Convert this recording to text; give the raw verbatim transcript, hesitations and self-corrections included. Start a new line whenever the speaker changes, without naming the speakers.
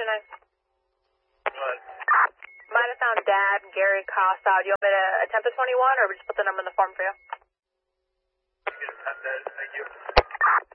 nine.
What?
Might have found Dad, Gary Costa. Do you want me to attempt a twenty-one or just put the number in the form for you?
Thank you.